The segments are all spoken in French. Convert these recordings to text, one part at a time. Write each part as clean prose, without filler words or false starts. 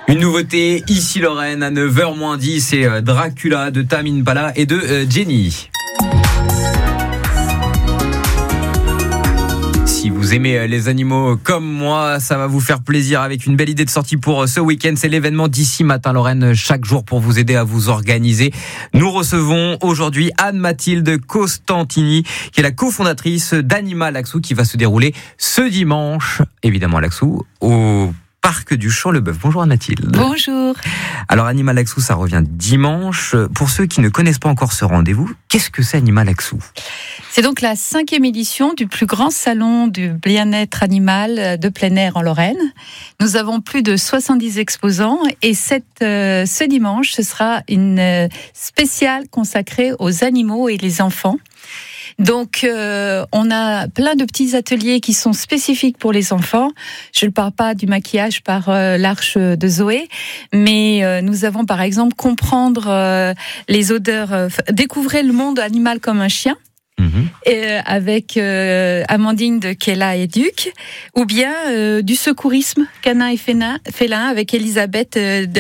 Une nouveauté ici Lorraine à 9h-10, c'est Dracula de Tame Impala et de Jenny. Si vous aimez les animaux comme moi, ça va vous faire plaisir avec une belle idée de sortie pour ce week-end. C'est l'événement d'ici matin Lorraine, chaque jour pour vous aider à vous organiser. Nous recevons aujourd'hui Anne-Mathilde Costantini, qui est la cofondatrice d'Animal Laxou, qui va se dérouler ce dimanche, évidemment à Laxou, au Parc du Champ-le-Bœuf. Bonjour Anne-Mathilde. Bonjour. Alors Animal Laxou, ça revient dimanche. Pour ceux qui ne connaissent pas encore ce rendez-vous, qu'est-ce que c'est Animal Laxou ? C'est donc la 5e édition du plus grand salon du bien-être animal de plein air en Lorraine. Nous avons plus de 70 exposants et ce dimanche, ce sera une spéciale consacrée aux animaux et les enfants. Donc, on a plein de petits ateliers qui sont spécifiques pour les enfants. Je ne parle pas du maquillage par l'Arche de Zoé, mais nous avons par exemple comprendre les odeurs, découvrir le monde animal comme un chien. Avec Amandine de Kella et Duc, ou bien du secourisme canin et félin avec Elisabeth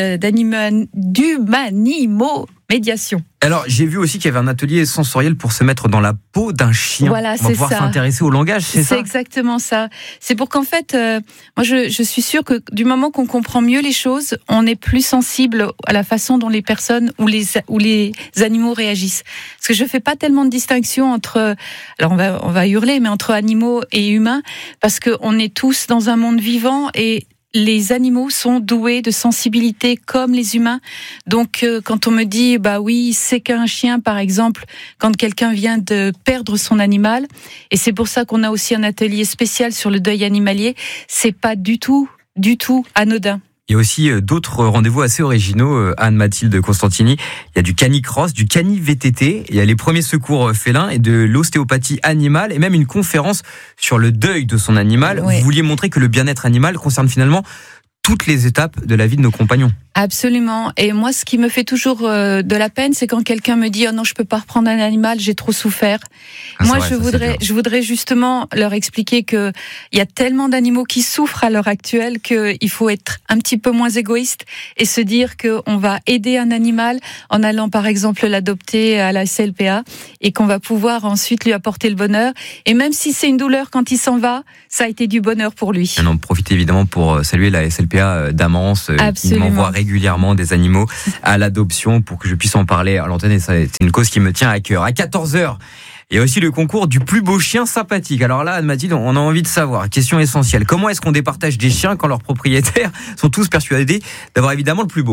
d'Humanimo Médiation. Alors, j'ai vu aussi qu'il y avait un atelier sensoriel pour se mettre dans la peau d'un chien. Voilà, on va pouvoir s'intéresser au langage, c'est ça ? C'est exactement ça. C'est pour qu'en fait, moi je suis sûre que du moment qu'on comprend mieux les choses, on est plus sensible à la façon dont les personnes ou les animaux réagissent. Parce que je fais pas tellement de distinction entre, alors on va hurler, mais entre animaux et humains, parce que on est tous dans un monde vivant et les animaux sont doués de sensibilité comme les humains. Donc, quand on me dit, bah oui, c'est qu'un chien, par exemple, quand quelqu'un vient de perdre son animal, et c'est pour ça qu'on a aussi un atelier spécial sur le deuil animalier, c'est pas du tout anodin. Il y a aussi d'autres rendez-vous assez originaux, Anne-Mathilde Costantini. Il y a du canicross, du cani-VTT, il y a les premiers secours félins et de l'ostéopathie animale et même une conférence sur le deuil de son animal. Oui. Vous vouliez montrer que le bien-être animal concerne finalement toutes les étapes de la vie de nos compagnons. Absolument. Et moi, ce qui me fait toujours de la peine, c'est quand quelqu'un me dit « Oh non, je peux pas reprendre un animal, j'ai trop souffert ». Moi, je voudrais justement leur expliquer que il y a tellement d'animaux qui souffrent à l'heure actuelle qu'il faut être un petit peu moins égoïste et se dire qu'on va aider un animal en allant, par exemple, l'adopter à la SLPA et qu'on va pouvoir ensuite lui apporter le bonheur. Et même si c'est une douleur quand il s'en va, ça a été du bonheur pour lui. On en profite évidemment pour saluer la SLPA d'Amance qui m'envoie régulièrement des animaux à l'adoption pour que je puisse en parler à l'antenne. Et c'est une cause qui me tient à cœur. À 14h, il y a aussi le concours du plus beau chien sympathique. Alors là, Anne-Mathilde, on a envie de savoir, question essentielle, comment est-ce qu'on départage des chiens quand leurs propriétaires sont tous persuadés d'avoir évidemment le plus beau ?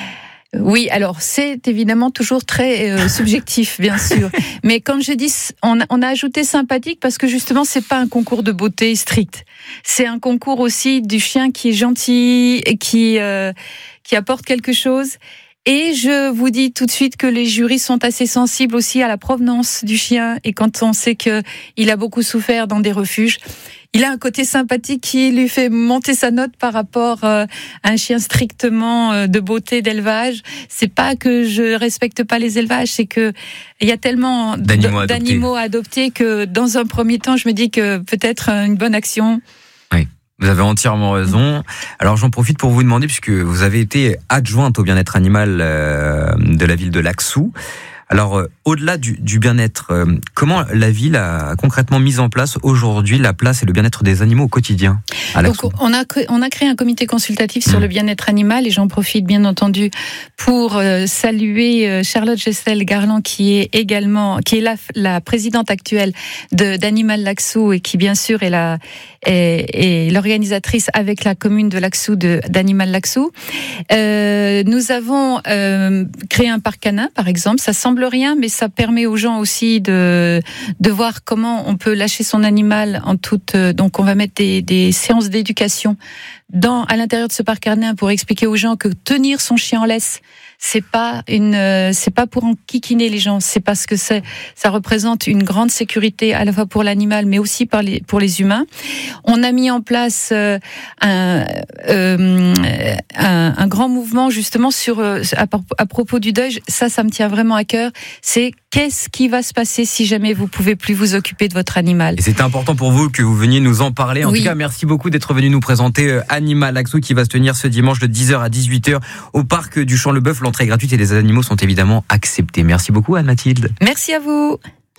Oui, alors c'est évidemment toujours très subjectif, bien sûr. Mais comme je dis, on a ajouté sympathique parce que justement, c'est pas un concours de beauté strict. C'est un concours aussi du chien qui est gentil, qui apporte quelque chose. Et je vous dis tout de suite que les jurys sont assez sensibles aussi à la provenance du chien. Et quand on sait qu'il a beaucoup souffert dans des refuges, il a un côté sympathique qui lui fait monter sa note par rapport à un chien strictement de beauté d'élevage. C'est pas que je respecte pas les élevages, c'est que il y a tellement d'animaux adoptés que dans un premier temps, je me dis que peut-être une bonne action. Oui. Vous avez entièrement raison. Alors j'en profite pour vous demander, puisque vous avez été adjointe au bien-être animal de la ville de Laxou. Alors, au-delà du bien-être, comment la ville a concrètement mis en place aujourd'hui la place et le bien-être des animaux au quotidien à Laxou ? Donc, on a créé un comité consultatif sur le bien-être animal et j'en profite bien entendu pour saluer Charlotte Gessel-Garland qui est la présidente actuelle d'Animal Laxou et qui bien sûr est l'organisatrice avec la commune de Laxou d'Animal Laxou. Nous avons créé un parc canin, par exemple. Ça semble rien, mais ça permet aux gens aussi de voir comment on peut lâcher son animal en toute. Donc, on va mettre des séances d'éducation à l'intérieur de ce parc canin pour expliquer aux gens que tenir son chien en laisse, c'est pas pour en kikiner les gens, c'est parce que ça représente une grande sécurité à la fois pour l'animal mais aussi pour les humains. On a mis en place un grand mouvement justement à propos du deuil. Ça me tient vraiment à cœur. C'est qu'est-ce qui va se passer si jamais vous pouvez plus vous occuper de votre animal. Et c'était important pour vous que vous veniez nous en parler. En Oui. tout cas, merci beaucoup d'être venu nous présenter Animal Axou qui va se tenir ce dimanche de 10h à 18h au parc du Champ-le-Bœuf. L'entrée est gratuite et les animaux sont évidemment acceptés. Merci beaucoup Anne-Mathilde. Merci à vous.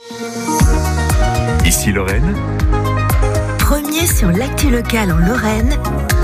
Ici Lorraine. Premier sur l'actu locale en Lorraine.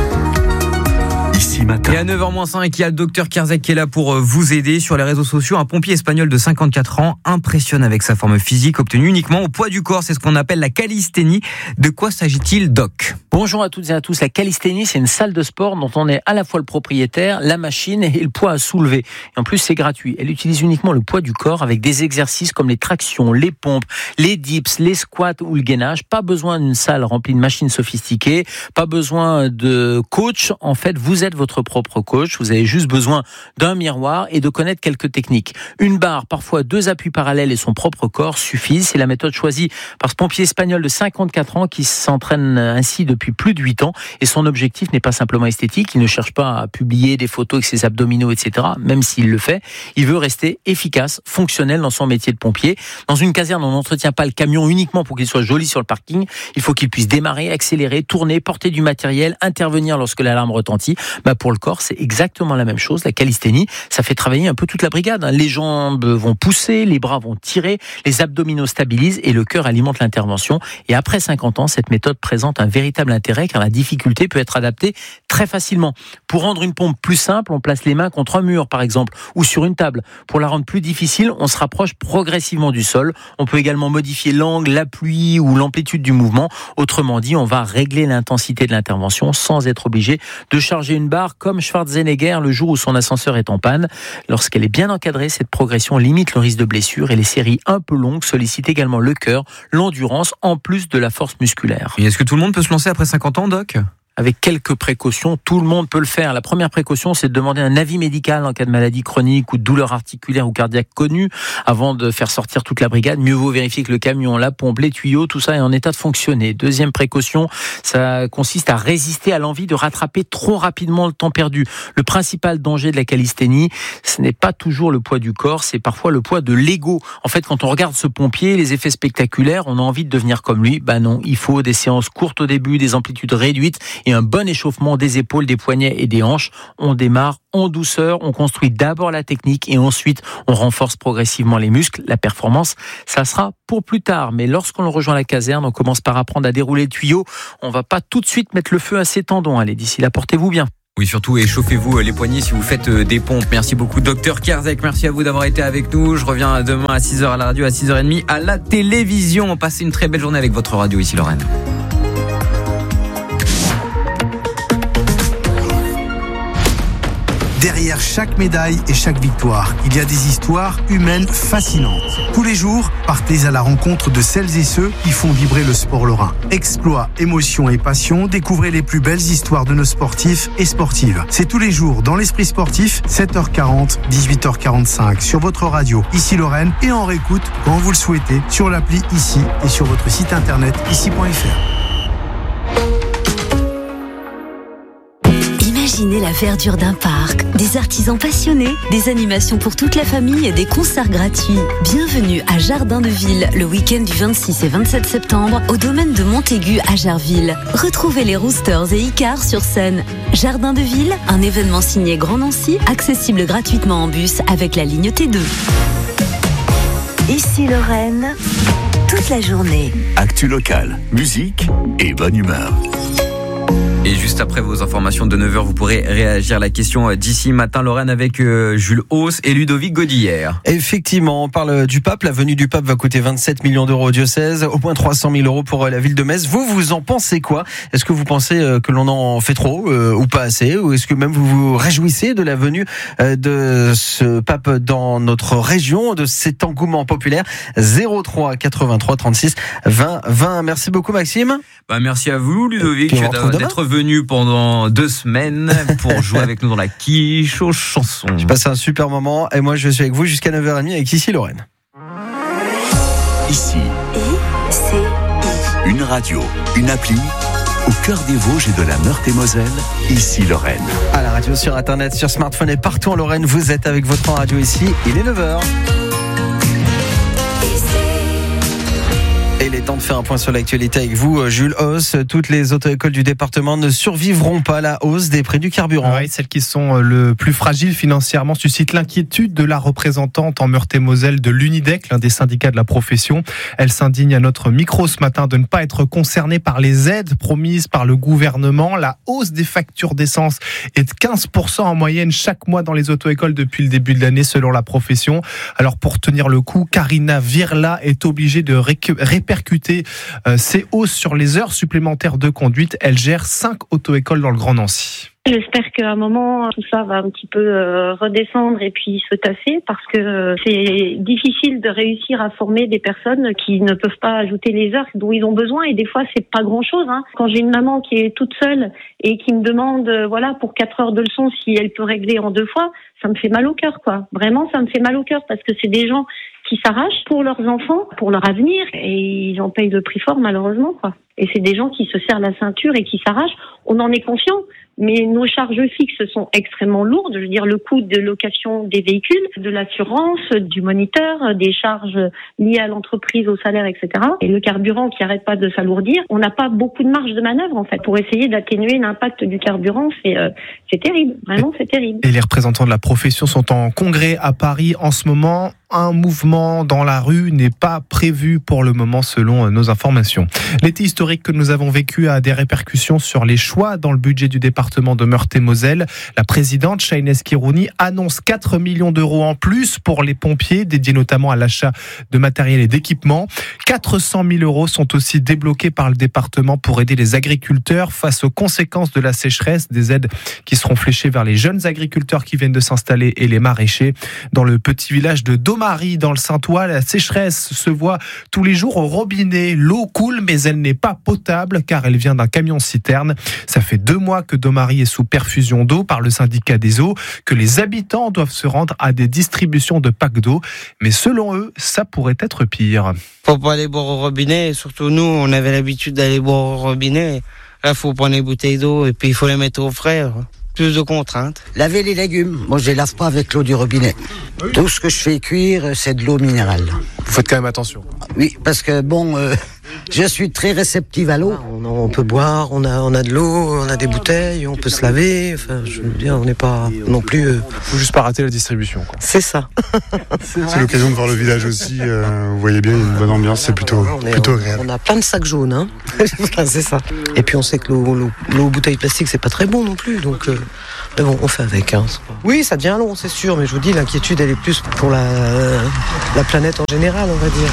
Ici matin. Et à 9h-5, il y a le docteur Kerzek qui est là pour vous aider. Sur les réseaux sociaux, un pompier espagnol de 54 ans impressionne avec sa forme physique obtenue uniquement au poids du corps. C'est ce qu'on appelle la calisthénie. De quoi s'agit-il, Doc ? Bonjour à toutes et à tous. La calisthénie, c'est une salle de sport dont on est à la fois le propriétaire, la machine et le poids à soulever. Et en plus, c'est gratuit. Elle utilise uniquement le poids du corps avec des exercices comme les tractions, les pompes, les dips, les squats ou le gainage. Pas besoin d'une salle remplie de machines sophistiquées. Pas besoin de coach. En fait, vous êtes votre propre coach. Vous avez juste besoin d'un miroir et de connaître quelques techniques. Une barre, parfois 2 appuis parallèles et son propre corps suffisent. C'est la méthode choisie par ce pompier espagnol de 54 ans qui s'entraîne ainsi depuis plus de 8 ans. Et son objectif n'est pas simplement esthétique. Il ne cherche pas à publier des photos avec ses abdominaux, etc. Même s'il le fait, il veut rester efficace, fonctionnel dans son métier de pompier. Dans une caserne, on n'entretient pas le camion uniquement pour qu'il soit joli sur le parking. Il faut qu'il puisse démarrer, accélérer, tourner, porter du matériel, intervenir lorsque l'alarme retentit. Pour le corps, c'est exactement la même chose. La calisthénie, ça fait travailler un peu toute la brigade. Les jambes vont pousser, les bras vont tirer, les abdominaux stabilisent et le cœur alimente l'intervention. Et après 50 ans, cette méthode présente un véritable intérêt car la difficulté peut être adaptée très facilement. Pour rendre une pompe plus simple, on place les mains contre un mur, par exemple, ou sur une table. Pour la rendre plus difficile, on se rapproche progressivement du sol. On peut également modifier l'angle, l'appui ou l'amplitude du mouvement. Autrement dit, on va régler l'intensité de l'intervention sans être obligé de charger une barre comme Schwarzenegger le jour où son ascenseur est en panne. Lorsqu'elle est bien encadrée, cette progression limite le risque de blessure et les séries un peu longues sollicitent également le cœur, l'endurance en plus de la force musculaire. Et est-ce que tout le monde peut se lancer après 50 ans, Doc ? Avec quelques précautions, tout le monde peut le faire. La première précaution, c'est de demander un avis médical en cas de maladie chronique ou de douleur articulaire ou cardiaque connue avant de faire sortir toute la brigade. Mieux vaut vérifier que le camion, la pompe, les tuyaux, tout ça est en état de fonctionner. Deuxième précaution, ça consiste à résister à l'envie de rattraper trop rapidement le temps perdu. Le principal danger de la calisthénie, ce n'est pas toujours le poids du corps, c'est parfois le poids de l'ego. En fait, quand on regarde ce pompier, les effets spectaculaires, on a envie de devenir comme lui. Non, il faut des séances courtes au début, des amplitudes réduites et un bon échauffement des épaules, des poignets et des hanches. On démarre en douceur, on construit d'abord la technique et ensuite on renforce progressivement les muscles. La performance, ça sera pour plus tard. Mais lorsqu'on rejoint la caserne, on commence par apprendre à dérouler le tuyau. On va pas tout de suite mettre le feu à ses tendons. Allez, d'ici là, portez-vous bien. Oui, surtout échauffez-vous les poignets si vous faites des pompes. Merci beaucoup, docteur Kerzek. Merci à vous d'avoir été avec nous. Je reviens demain à 6h à la radio, à 6h30 à la télévision. Passez une très belle journée avec votre radio ici, Lorraine. Derrière chaque médaille et chaque victoire, il y a des histoires humaines fascinantes. Tous les jours, partez à la rencontre de celles et ceux qui font vibrer le sport lorrain. Exploits, émotions et passion, découvrez les plus belles histoires de nos sportifs et sportives. C'est tous les jours dans l'Esprit sportif, 7h40, 18h45 sur votre radio, ici Lorraine, et en réécoute quand vous le souhaitez sur l'appli Ici et sur votre site internet ici.fr. Imaginez la verdure d'un parc, des artisans passionnés, des animations pour toute la famille et des concerts gratuits. Bienvenue à Jardin de Ville, le week-end du 26 et 27 septembre, au domaine de Montaigu à Jarville. Retrouvez les Roosters et Icars sur scène. Jardin de Ville, un événement signé Grand Nancy, accessible gratuitement en bus avec la ligne T2. Ici Lorraine, toute la journée. Actu locale, musique et bonne humeur. Et juste après vos informations de 9h, vous pourrez réagir à la question d'ici matin, Lorraine, avec Jules Hauss et Ludovic Godillère. Effectivement, on parle du pape. La venue du pape va coûter 27 millions d'euros au diocèse, au moins 300 000 euros pour la ville de Metz. Vous en pensez quoi ? Est-ce que vous pensez que l'on en fait trop ou pas assez ? Ou est-ce que même vous vous réjouissez de la venue de ce pape dans notre région, de cet engouement populaire ? 03 83 36 20 20. Merci beaucoup, Maxime. Merci à vous, Ludovic, d'être venu pendant 2 semaines pour jouer avec nous dans la quiche aux chansons. J'ai passé un super moment et moi je suis avec vous jusqu'à 9h30 avec Ici Lorraine. Ici, ICI. une radio, une appli, au cœur des Vosges et de la Meurthe-et-Moselle, Ici Lorraine. À la radio, sur internet, sur smartphone et partout en Lorraine, vous êtes avec votre radio ici, il est 9h. Allez, temps de faire un point sur l'actualité avec vous, Jules Hauss. Toutes les auto-écoles du département ne survivront pas à la hausse des prix du carburant. Oui, celles qui sont le plus fragiles financièrement suscitent l'inquiétude de la représentante en Meurthe-et-Moselle de l'Unidec, l'un des syndicats de la profession. Elle s'indigne à notre micro ce matin de ne pas être concernée par les aides promises par le gouvernement. La hausse des factures d'essence est de 15% en moyenne chaque mois dans les auto-écoles depuis le début de l'année selon la profession. Alors pour tenir le coup, Karina Virla est obligée de répercuter ces hausses sur les heures supplémentaires de conduite. Elle gère 5 auto-écoles dans le Grand Nancy. J'espère qu'à un moment, tout ça va un petit peu redescendre et puis se tasser parce que c'est difficile de réussir à former des personnes qui ne peuvent pas ajouter les heures dont ils ont besoin et des fois, c'est pas grand-chose. Quand j'ai une maman qui est toute seule et qui me demande, pour 4 heures de leçon, si elle peut régler en 2 fois, ça me fait mal au cœur, quoi. Vraiment, ça me fait mal au cœur parce que c'est des gens qui s'arrachent pour leurs enfants, pour leur avenir et ils en payent le prix fort, malheureusement, quoi. Et c'est des gens qui se serrent la ceinture et qui s'arrachent. On en est conscient. Mais nos charges fixes sont extrêmement lourdes. Je veux dire, le coût de location des véhicules, de l'assurance, du moniteur, des charges liées à l'entreprise, au salaire, etc. Et le carburant qui arrête pas de s'alourdir. On n'a pas beaucoup de marge de manœuvre, en fait, pour essayer d'atténuer l'impact du carburant. C'est terrible. Vraiment, c'est terrible. Et les représentants de la profession sont en congrès à Paris en ce moment. Un mouvement dans la rue n'est pas prévu pour le moment selon nos informations. L'été historique que nous avons vécu a des répercussions sur les choix dans le budget du département de Meurthe-et-Moselle. La présidente Shaines Kirouni annonce 4 millions d'euros en plus pour les pompiers, dédiés notamment à l'achat de matériel et d'équipements. 400 000 euros sont aussi débloqués par le département pour aider les agriculteurs face aux conséquences de la sécheresse. Des aides qui seront fléchées vers les jeunes agriculteurs qui viennent de s'installer et les maraîchers. Dans le petit village de Marie dans le Saintois, la sécheresse se voit tous les jours au robinet. L'eau coule, mais elle n'est pas potable car elle vient d'un camion-citerne. Ça fait 2 mois que Domary est sous perfusion d'eau par le syndicat des eaux, que les habitants doivent se rendre à des distributions de packs d'eau. Mais selon eux, ça pourrait être pire. Faut pas aller boire au robinet. Surtout nous, on avait l'habitude d'aller boire au robinet. Là, faut prendre les bouteilles d'eau et puis il faut les mettre au frais. Plus de contraintes. Laver les légumes, moi je les lave pas avec l'eau du robinet. Tout ce que je fais cuire, c'est de l'eau minérale. Vous faites quand même attention. Oui, parce que je suis très réceptive à l'eau. On peut boire, on a de l'eau, on a des bouteilles, on peut se laver. Enfin, je veux dire, on n'est pas non plus. Faut juste pas rater la distribution, quoi. C'est ça. C'est l'occasion de voir le village aussi. Vous voyez bien, il y a une bonne ambiance, c'est plutôt agréable. On a plein de sacs jaunes, hein. C'est ça. Et puis on sait que l'eau bouteille plastique, c'est pas très bon non plus, donc. Mais bon, on fait avec. Oui, ça devient long, c'est sûr, mais je vous dis, l'inquiétude, elle est plus pour la planète en général, on va dire.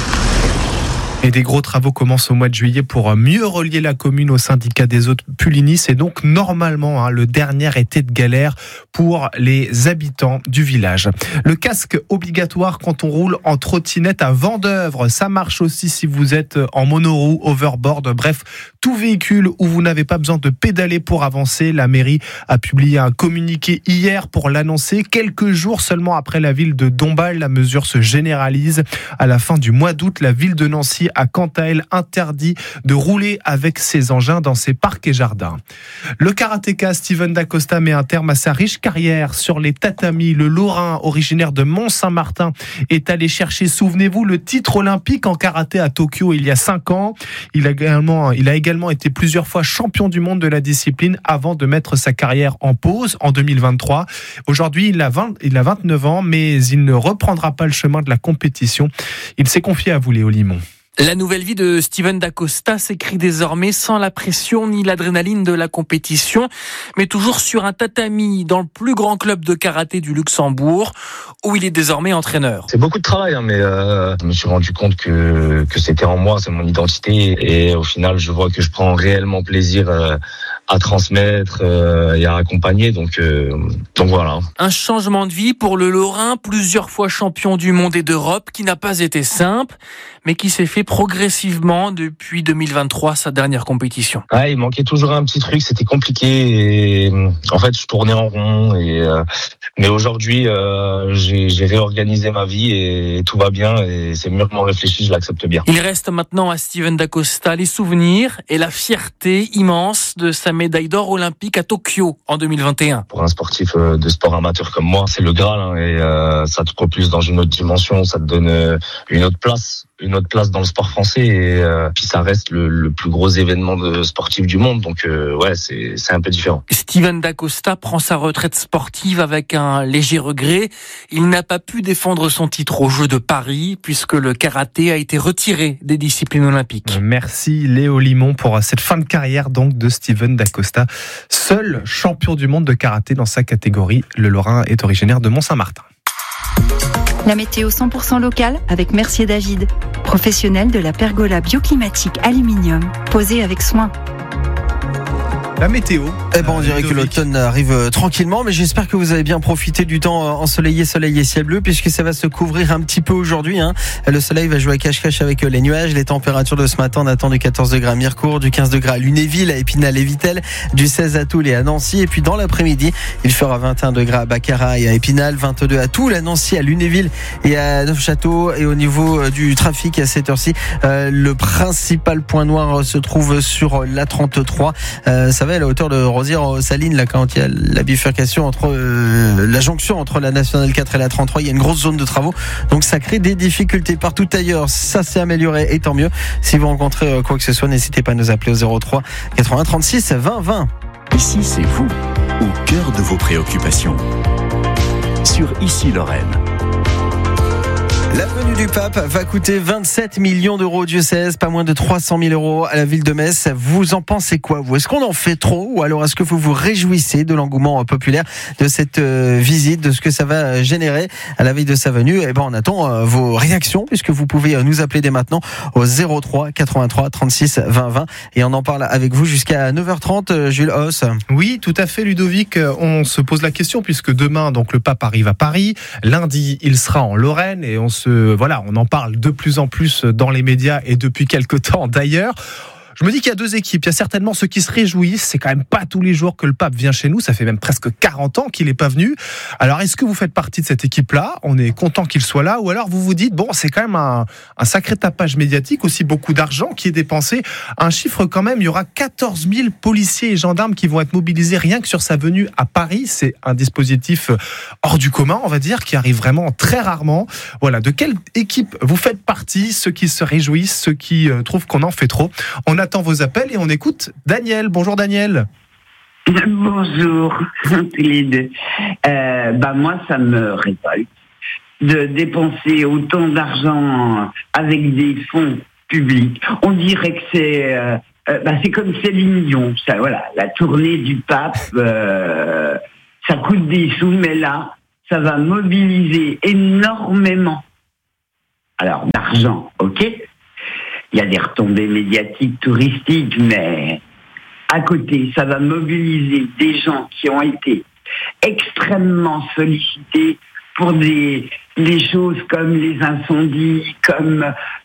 Et des gros travaux commencent au mois de juillet pour mieux relier la commune au syndicat des eaux de Puligny. C'est donc normalement le dernier été de galère pour les habitants du village. Le casque obligatoire quand on roule en trottinette à Vendeuvre, ça marche aussi si vous êtes en monoroue, overboard, bref, tout véhicule où vous n'avez pas besoin de pédaler pour avancer. La mairie a publié un communiqué hier pour l'annoncer. Quelques jours seulement après la ville de Dombasle, la mesure se généralise. À la fin du mois d'août, la ville de Nancy a quant à elle interdit de rouler avec ses engins dans ses parcs et jardins. Le karatéka Steven Dacosta met un terme à sa riche carrière sur les tatamis. Le Lorrain, originaire de Mont-Saint-Martin, est allé chercher, souvenez-vous, le titre olympique en karaté à Tokyo il y a 5 ans. Il a également été plusieurs fois champion du monde de la discipline avant de mettre sa carrière en pause en 2023. Aujourd'hui, il a 29 ans, mais il ne reprendra pas le chemin de la compétition. Il s'est confié à vous, Léo Limon. La nouvelle vie de Steven Dacosta s'écrit désormais sans la pression ni l'adrénaline de la compétition, mais toujours sur un tatami dans le plus grand club de karaté du Luxembourg, où il est désormais entraîneur. C'est beaucoup de travail, mais je me suis rendu compte que c'était en moi, c'est mon identité, et au final, je vois que je prends réellement plaisir à transmettre et à accompagner, donc voilà. Un changement de vie pour le Lorrain, plusieurs fois champion du monde et d'Europe, qui n'a pas été simple, mais qui s'est fait progressivement depuis 2023, sa dernière compétition. Ouais, il manquait toujours un petit truc, c'était compliqué, et en fait je tournais en rond, mais aujourd'hui j'ai réorganisé ma vie et tout va bien, et c'est mûrement réfléchi, je l'accepte bien. Il reste maintenant à Steven Dacosta les souvenirs et la fierté immense de sa médaille d'or olympique à Tokyo en 2021. Pour un sportif de sport amateur comme moi, c'est le Graal, et ça te propulse dans une autre dimension, ça te donne une autre place une autre place dans le sport français et puis ça reste le plus gros événement sportif du monde, donc ouais, c'est un peu différent. Steven Dacosta prend sa retraite sportive avec un léger regret. Il n'a pas pu défendre son titre aux Jeux de Paris puisque le karaté a été retiré des disciplines olympiques. Merci Léo Limon pour cette fin de carrière donc de Steven Dacosta, seul champion du monde de karaté dans sa catégorie. Le Lorrain est originaire de Mont-Saint-Martin. La météo 100% locale avec Mercier David, professionnel de la pergola bioclimatique aluminium, posée avec soin. La météo. On dirait que l'automne arrive tranquillement, mais j'espère que vous avez bien profité du temps ensoleillé, soleil et ciel bleu, puisque ça va se couvrir un petit peu aujourd'hui. Le soleil va jouer à cache-cache avec les nuages. Les températures de ce matin, on attend du 14 degrés à Mirecourt, du 15 degrés à Lunéville, à Épinal et Vittel, du 16 à Toul et à Nancy. Et puis dans l'après-midi, il fera 21 degrés à Baccarat et à Épinal, 22 à Toul, à Nancy, à Lunéville et à Neufchâteau. Et au niveau du trafic à cette heure-ci, le principal point noir se trouve sur la 33. Ça va à la hauteur de Rosières-Salines, là, quand il y a la bifurcation entre la jonction entre la Nationale 4 et la 33, il y a une grosse zone de travaux, donc ça crée des difficultés partout ailleurs. Ça s'est amélioré et tant mieux. Si vous rencontrez quoi que ce soit, n'hésitez pas à nous appeler au 03 80 36 20 20. Ici, c'est vous, au cœur de vos préoccupations. Sur Ici Lorraine. La venue du pape va coûter 27 millions d'euros au diocèse, pas moins de 300 000 euros à la ville de Metz. Vous en pensez quoi, vous? Est-ce qu'on en fait trop, ou alors est-ce que vous vous réjouissez de l'engouement populaire de cette visite, de ce que ça va générer à la veille de sa venue? On attend vos réactions, puisque vous pouvez nous appeler dès maintenant au 03 83 36 20 20, et on en parle avec vous jusqu'à 9h30. Jules Hauss. Oui, tout à fait, Ludovic. On se pose la question, puisque demain, donc, le pape arrive à Paris. Lundi, il sera en Lorraine, et on en parle de plus en plus dans les médias et depuis quelque temps d'ailleurs. Je me dis qu'il y a deux équipes. Il y a certainement ceux qui se réjouissent. C'est quand même pas tous les jours que le pape vient chez nous. Ça fait même presque 40 ans qu'il n'est pas venu. Alors, est-ce que vous faites partie de cette équipe-là? On est content qu'il soit là. Ou alors, vous vous dites, bon, c'est quand même un sacré tapage médiatique, aussi beaucoup d'argent qui est dépensé. Un chiffre quand même, il y aura 14 000 policiers et gendarmes qui vont être mobilisés rien que sur sa venue à Paris. C'est un dispositif hors du commun, on va dire, qui arrive vraiment très rarement. Voilà. De quelle équipe vous faites partie? Ceux qui se réjouissent, ceux qui trouvent qu'on en fait trop. On attend vos appels et on écoute Daniel. Bonjour Daniel. Bonjour tous les deux. Moi, ça me révolte de dépenser autant d'argent avec des fonds publics. On dirait que c'est comme Céline Dion. Ça, voilà, la tournée du pape, ça coûte des sous, mais là, ça va mobiliser énormément. Alors, d'argent, ok. Il y a des retombées médiatiques, touristiques, mais à côté, ça va mobiliser des gens qui ont été extrêmement sollicités pour des choses comme les incendies, comme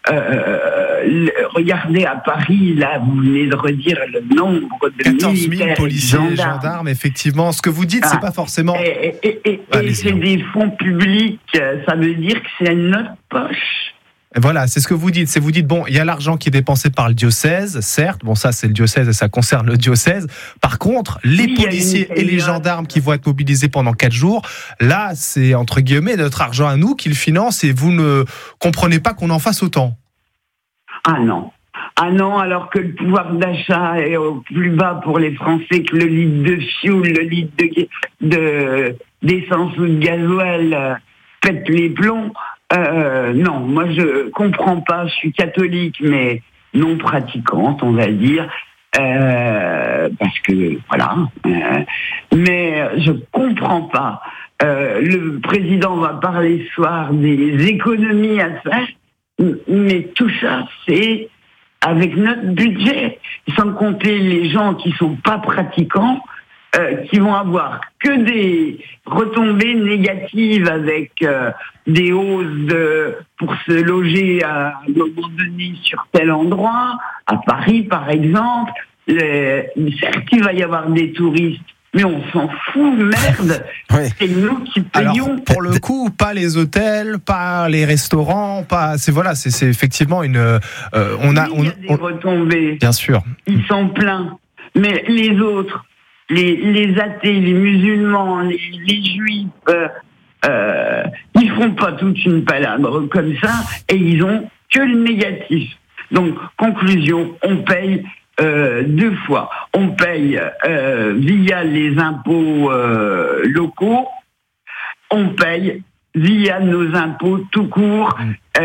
regardez à Paris, là, vous venez de redire le nombre de 14 000 militaires policiers et gendarmes, effectivement. Ce que vous dites, c'est pas forcément... Et c'est des fonds publics, ça veut dire que c'est notre poche. Voilà, c'est ce que vous dites. C'est vous dites, bon, il y a l'argent qui est dépensé par le diocèse, certes. Bon, ça, c'est le diocèse et ça concerne le diocèse. Par contre, les policiers et les gendarmes qui vont être mobilisés pendant 4 jours, là, c'est, entre guillemets, notre argent à nous qui le finance et vous ne comprenez pas qu'on en fasse autant. Ah non, alors que le pouvoir d'achat est au plus bas pour les Français, que le litre de fioul, le litre d'essence ou de gasoil pète les plombs. Non, moi je comprends pas, je suis catholique mais non pratiquante, on va dire, parce que voilà, mais je comprends pas. Le président va parler ce soir des économies à faire, mais tout ça c'est avec notre budget, sans compter les gens qui sont pas pratiquants, qui vont avoir que des retombées négatives avec des hausses pour se loger à un moment donné sur tel endroit, à Paris par exemple. Certes, il va y avoir des touristes, mais on s'en fout, merde. Oui. C'est nous qui payons. Alors, pour le coup, pas les hôtels, pas les restaurants, pas. C'est effectivement une. Il y a des retombées. Bien sûr. Ils sont pleins, mais les autres. Les athées, les musulmans, les juifs, ils font pas toute une palabre comme ça et ils ont que le négatif. Donc, conclusion, on paye 2 fois. On paye via les impôts locaux, on paye via nos impôts tout court,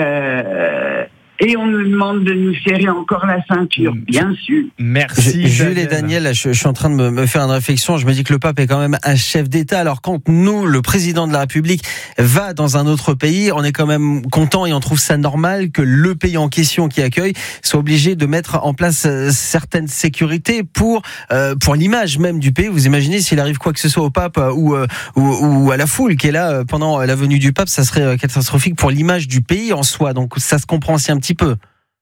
et on nous demande de nous serrer encore la ceinture, bien sûr. Merci. Jules et Daniel, je suis en train de me faire une réflexion. Je me dis que le pape est quand même un chef d'État. Alors quand nous, le président de la République, va dans un autre pays, on est quand même content et on trouve ça normal que le pays en question qui accueille soit obligé de mettre en place certaines sécurités pour l'image même du pays. Vous imaginez s'il arrive quoi que ce soit au pape ou à la foule qui est là pendant la venue du pape, ça serait catastrophique pour l'image du pays en soi. Donc ça se comprend aussi un petit peu.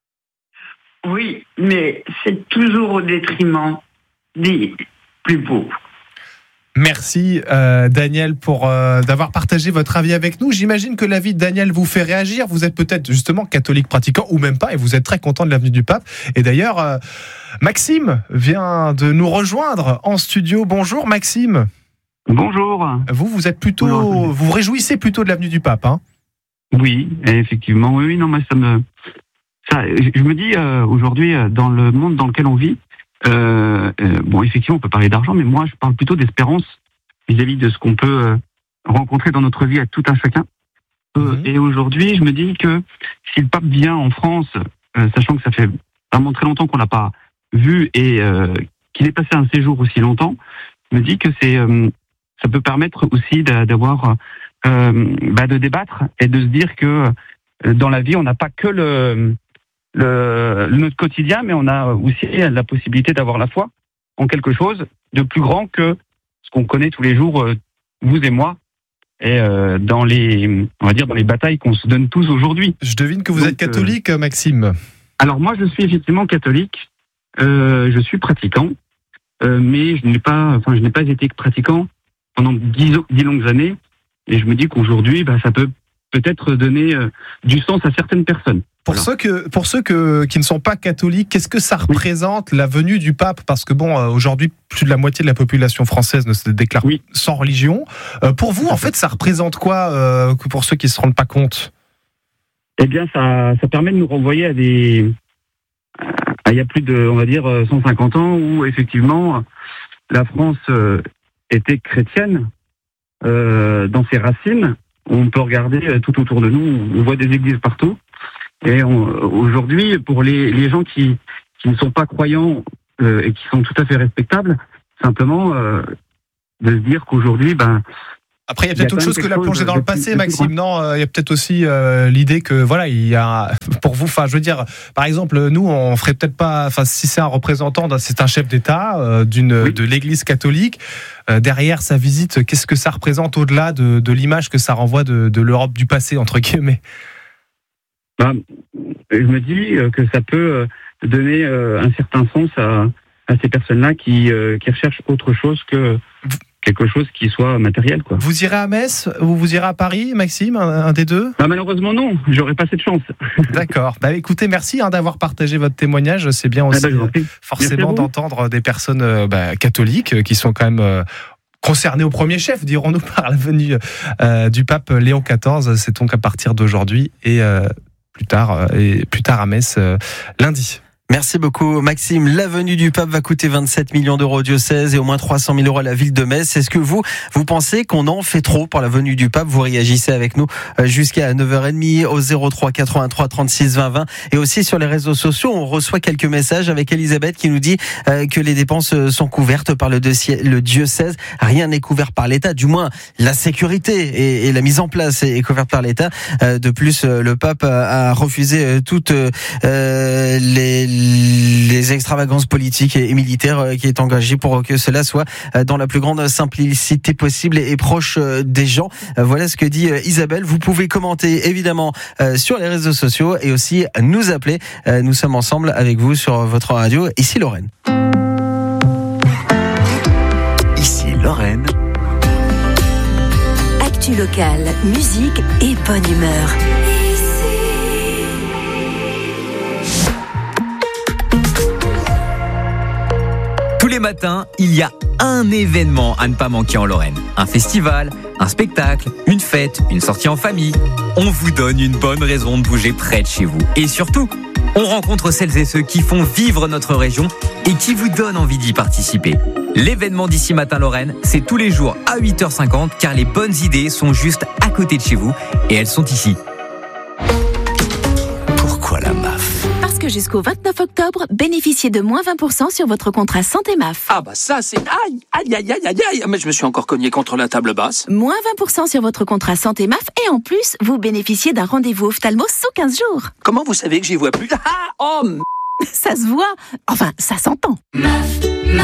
Oui, mais c'est toujours au détriment des plus pauvres. Merci Daniel pour d'avoir partagé votre avis avec nous. J'imagine que l'avis de Daniel vous fait réagir. Vous êtes peut-être justement catholique pratiquant ou même pas et vous êtes très content de la venue du pape. Et d'ailleurs, Maxime vient de nous rejoindre en studio. Bonjour Maxime. Bonjour. Vous êtes plutôt, vous vous réjouissez plutôt de la venue du pape, hein ? Oui, effectivement. Oui, non, mais je me dis aujourd'hui dans le monde dans lequel on vit. Bon, effectivement, on peut parler d'argent, mais moi, je parle plutôt d'espérance vis-à-vis de ce qu'on peut rencontrer dans notre vie à tout un chacun. Et aujourd'hui, je me dis que si le pape vient en France, sachant que ça fait vraiment très longtemps qu'on l'a pas vu et qu'il ait passé un séjour aussi longtemps, je me dis que ça peut permettre aussi d'avoir de débattre et de se dire que dans la vie, on n'a pas que notre quotidien, mais on a aussi la possibilité d'avoir la foi en quelque chose de plus grand que ce qu'on connaît tous les jours, vous et moi, et dans les batailles qu'on se donne tous aujourd'hui. Je devine que vous êtes catholique, Maxime. Alors moi, je suis effectivement catholique. Je suis pratiquant, mais je n'ai pas été pratiquant pendant 10 longues années. Et je me dis qu'aujourd'hui, ça peut peut-être donner du sens à certaines personnes. Pour ceux qui ne sont pas catholiques, qu'est-ce que ça représente la venue du pape ? Parce que aujourd'hui, plus de la moitié de la population française ne se déclare sans religion. Pour vous, en fait, ça représente quoi pour ceux qui ne se rendent pas compte ? Eh bien, ça permet de nous renvoyer à il y a plus de, on va dire, 150 ans où effectivement la France était chrétienne dans ses racines. On peut regarder tout autour de nous, on voit des églises partout. Et aujourd'hui, pour les gens qui ne sont pas croyants et qui sont tout à fait respectables, simplement de se dire qu'aujourd'hui, après, il y a peut-être autre chose que la plongée dans le passé, Maxime. Non, il y a peut-être aussi l'idée que il y a pour vous. Enfin, je veux dire, par exemple, nous, on ferait peut-être pas. Enfin, si c'est un représentant, c'est un chef d'État de l'Église catholique. Derrière sa visite, qu'est-ce que ça représente au-delà de l'image que ça renvoie de l'Europe du passé entre guillemets? Je me dis que ça peut donner un certain sens à ces personnes-là qui recherchent autre chose que quelque chose qui soit matériel, quoi. Vous irez à Metz ou vous irez à Paris, Maxime, un des deux ? Malheureusement non, j'aurais pas cette chance. D'accord. Écoutez, merci d'avoir partagé votre témoignage. C'est bien aussi forcément d'entendre des personnes catholiques qui sont quand même concernées au premier chef, dirons-nous, par la venue du pape Léon XIV. C'est donc à partir d'aujourd'hui et plus tard à Metz lundi. Merci beaucoup Maxime. La venue du pape va coûter 27 millions d'euros au diocèse et au moins 300 000 euros à la ville de Metz. Est-ce que vous pensez qu'on en fait trop pour la venue du pape ? Vous réagissez avec nous jusqu'à 9h30 au 03 83 36 20 20 et aussi sur les réseaux sociaux. On reçoit quelques messages avec Elisabeth qui nous dit que les dépenses sont couvertes par le diocèse. Rien n'est couvert par l'État, du moins la sécurité et la mise en place est couverte par l'État. De plus, le pape a refusé toutes les extravagances politiques et militaires qui est engagé pour que cela soit dans la plus grande simplicité possible et proche des gens. Voilà ce que dit Isabelle. Vous pouvez commenter évidemment sur les réseaux sociaux et aussi nous appeler. Nous sommes ensemble avec vous sur votre radio. Ici Lorraine. Ici Lorraine. Actu locale, musique et bonne humeur. Tous les matins, il y a un événement à ne pas manquer en Lorraine. Un festival, un spectacle, une fête, une sortie en famille. On vous donne une bonne raison de bouger près de chez vous. Et surtout, on rencontre celles et ceux qui font vivre notre région et qui vous donnent envie d'y participer. L'événement d'ici matin Lorraine, c'est tous les jours à 8h50 car les bonnes idées sont juste à côté de chez vous et elles sont ici. Pourquoi la MAF ? Parce que jusqu'au 29 octobre, bénéficiez de moins 20% sur votre contrat santé MAF. Ah bah ça c'est... Aïe, mais je me suis encore cogné contre la table basse. Moins 20% sur votre contrat santé MAF et en plus, vous bénéficiez d'un rendez-vous ophtalmo sous 15 jours. Comment vous savez que j'y vois plus ? Ça se voit. Enfin, ça s'entend. MAF.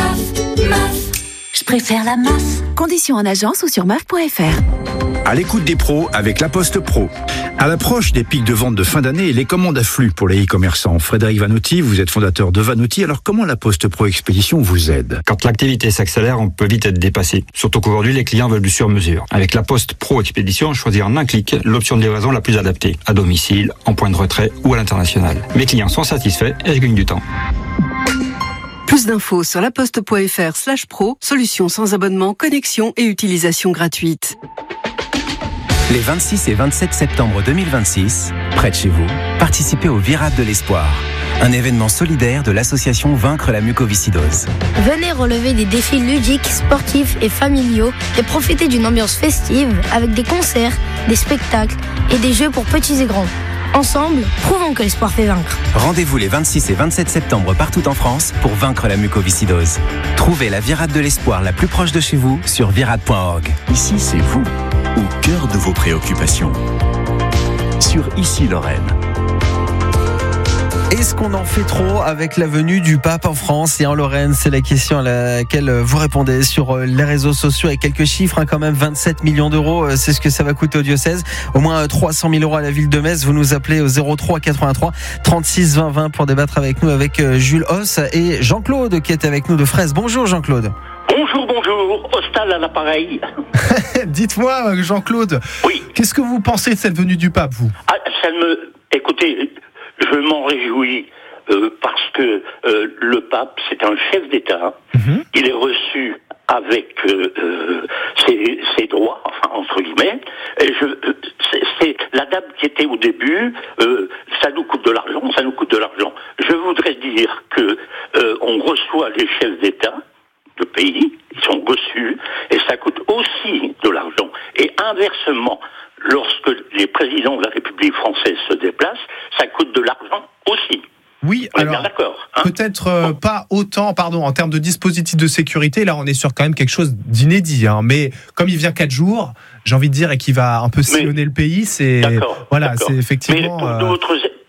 Je préfère la MAF. Conditions en agence ou sur maf.fr. À l'écoute des pros avec La Poste Pro. À l'approche des pics de vente de fin d'année, les commandes affluent pour les e-commerçants. Frédéric Vanotti, vous êtes fondateur de Vanotti. Alors comment La Poste Pro Expédition vous aide ? Quand l'activité s'accélère, on peut vite être dépassé. Surtout qu'aujourd'hui, les clients veulent du sur-mesure. Avec La Poste Pro Expédition, choisir en un clic l'option de livraison la plus adaptée. À domicile, en point de retrait ou à l'international. Mes clients sont satisfaits et je gagne du temps. Plus d'infos sur laposte.fr/pro, solution sans abonnement, connexion et utilisation gratuite. Les 26 et 27 septembre 2026, près de chez vous, participez au Virade de l'Espoir, un événement solidaire de l'association Vaincre la mucoviscidose. Venez relever des défis ludiques, sportifs et familiaux et profiter d'une ambiance festive avec des concerts, des spectacles et des jeux pour petits et grands. Ensemble, prouvons que l'espoir fait vaincre. Rendez-vous les 26 et 27 septembre partout en France pour vaincre la mucoviscidose. Trouvez la Virade de l'Espoir la plus proche de chez vous sur virade.org. Ici, c'est vous, au cœur de vos préoccupations. Sur Ici Lorraine. Est-ce qu'on en fait trop avec la venue du pape en France et en Lorraine ? C'est la question à laquelle vous répondez sur les réseaux sociaux avec quelques chiffres, quand même. 27 millions d'euros, c'est ce que ça va coûter au diocèse. Au moins 300 000 euros à la ville de Metz. Vous nous appelez au 03 83 36 20 20 pour débattre avec nous, avec Jules Hauss et Jean-Claude qui est avec nous de Fraise. Bonjour Jean-Claude. Bonjour, Hostal à l'appareil. Dites-moi Jean-Claude, oui. Qu'est-ce que vous pensez de cette venue du pape, vous ? Écoutez, je m'en réjouis parce que le pape, c'est un chef d'État. Mm-hmm. Il est reçu avec ses droits, enfin entre guillemets. Et c'est la dame qui était au début. Ça nous coûte de l'argent. Je voudrais dire que on reçoit les chefs d'État de pays, ils sont reçus, et ça coûte aussi de l'argent. Et inversement, lorsque les présidents de la République française se déplacent, ça coûte de l'argent aussi. Oui, on alors, est bien d'accord. Hein, peut-être pas autant, en termes de dispositifs de sécurité, là on est sur quand même quelque chose d'inédit, mais comme il vient 4 jours, j'ai envie de dire, et qu'il va un peu sillonner le pays, c'est... D'accord. C'est effectivement... Mais